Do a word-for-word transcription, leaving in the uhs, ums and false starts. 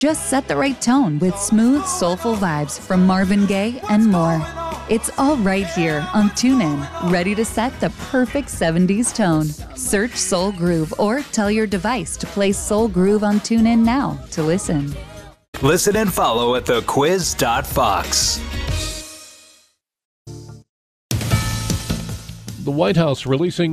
Just set the right tone with smooth, soulful vibes from Marvin Gaye and more. It's all right here on TuneIn, ready to set the perfect seventies tone. Search Soul Groove or tell your device to play Soul Groove on TuneIn now to listen. Listen and follow at the quiz dot fox. The White House releasing